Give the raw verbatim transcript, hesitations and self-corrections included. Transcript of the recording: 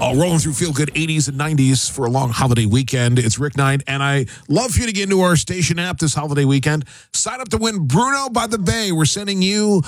Uh, rolling through feel good eighties and nineties for a long holiday weekend. It's Rick Knight, and I love for you to get into our station app this holiday weekend. Sign up to win Bruno by the Bay. We're sending you